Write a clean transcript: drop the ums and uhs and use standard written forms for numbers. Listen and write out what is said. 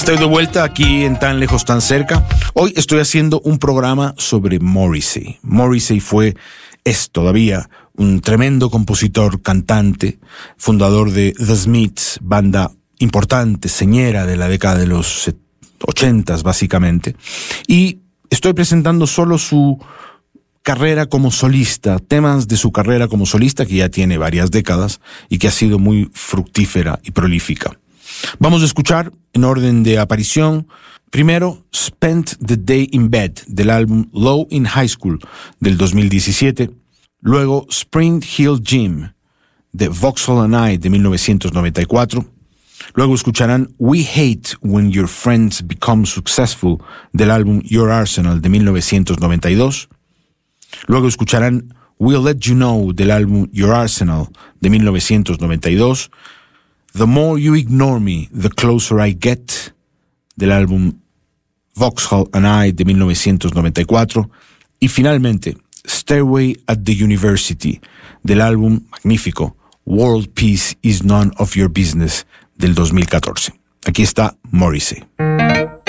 Estoy de vuelta aquí en Tan Lejos, Tan Cerca. Hoy estoy haciendo un programa sobre Morrissey. Morrissey es todavía un tremendo compositor, cantante, fundador de The Smiths, banda importante, señera de la década de los 80s básicamente. Y estoy presentando solo su carrera como solista, temas de su carrera como solista que ya tiene varias décadas y que ha sido muy fructífera y prolífica. Vamos a escuchar en orden de aparición, primero Spent the Day in Bed del álbum Low in High School del 2017, luego Spring Hill Gym de Vauxhall and I de 1994, luego escucharán We Hate When Your Friends Become Successful del álbum Your Arsenal de 1992, luego escucharán We'll Let You Know del álbum Your Arsenal de 1992, The More You Ignore Me, The Closer I Get, del álbum Vauxhall and I de 1994, y finalmente Stairway at the University, del álbum magnífico World Peace Is None of Your Business, del 2014. Aquí está Morrissey.